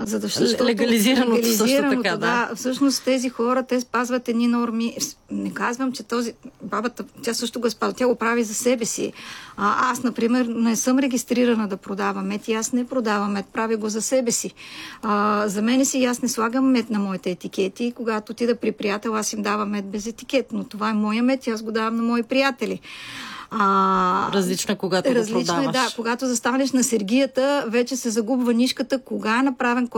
Легализираното също така, да. Всъщност тези хора, те спазват едни норми. Не казвам, че бабата, тя също го спазва. Тя го прави за себе си. Аз, например, не съм регистрирана да продавам мед и аз не продавам мед. Правя го за себе си. За мене си аз не слагам мед на моите етикети. Когато отида при приятел, аз им давам мед без етикет. Но това е моя мед и аз го давам на мои приятели. Различно е, когато го продаваш. Да. Когато застанеш на сергията, вече се загубва нишката, кога е направен,